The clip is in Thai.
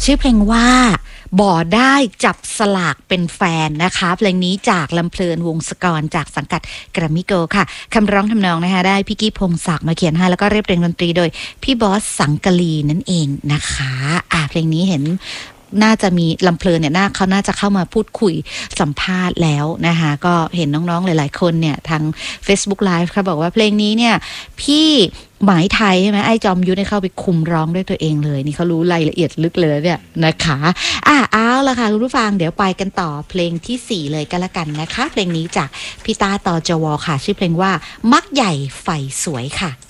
ชื่อเพลงว่าบ่ได้จับสลากเป็นแฟนนะคะเพลงนี้จากลำเพลินวงศกรจากสังกัดแกรมมี่โกลด์ค่ะคำร้องทำนองนะคะได้พี่กี้พงศักดิ์มาเขียนให้แล้วก็เรียบเรียงดนตรีโดยพี่บอสสังกลีนั่นเองนะคะเพลงนี้เห็นน่าจะมีลำเพลินเนี่ยเขาน่าจะเข้ามาพูดคุยสัมภาษณ์แล้วนะคะก็เห็นน้องๆหลายๆคนเนี่ยทาง Facebook Live ค่ะบอกว่าเพลงนี้เนี่ยพี่หมายไทยใช่ไหมไอ้จอมยุทธเข้าไปคุมร้องด้วยตัวเองเลยนี่เขารู้รายละเอียดลึกเลยเนี่ยนะคะเอาละค่ะคุณผู้ฟังเดี๋ยวไปกันต่อเพลงที่4เลยกันละกันนะคะเพลงนี้จากพี่ตาตจวค่ะชื่อเพลงว่ามักใหญ่ไฟสวยค่ะ